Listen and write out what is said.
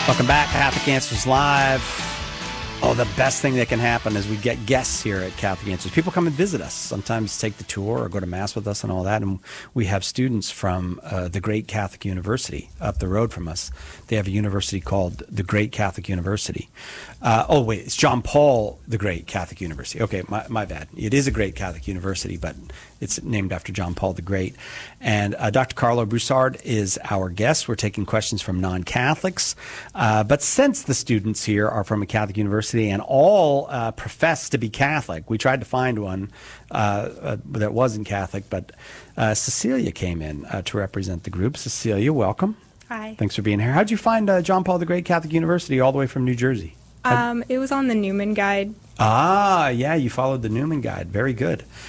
Welcome back. Catholic Answers Live. Oh, the best thing that can happen is we get guests here at Catholic Answers. People come and visit us, sometimes take the tour or go to Mass with us and all that. And we have students from the Great Catholic University up the road from us. They have a university called the Great Catholic University. It's John Paul the Great Catholic University. Okay, my bad. It is a Great Catholic University, but it's named after John Paul the Great. And Dr. Carlo Broussard is our guest. We're taking questions from non-Catholics. But since the students here are from a Catholic university and all profess to be Catholic, we tried to find one that wasn't Catholic, but Cecilia came in to represent the group. Cecilia, welcome. Hi. Thanks for being here. How'd you find John Paul the Great Catholic University all the way from New Jersey? It was on the Newman Guide. Ah, yeah, you followed the Newman Guide. Very good.